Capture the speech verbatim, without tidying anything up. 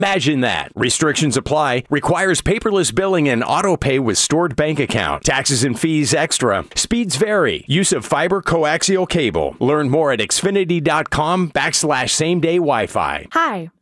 Imagine that. Restrictions apply. Requires paperless billing and auto pay with stored bank account. Taxes and fees extra. Speeds vary. Use of fiber coaxial cable. Learn more at Xfinity dot com backslash same day Wi-Fi. Hi.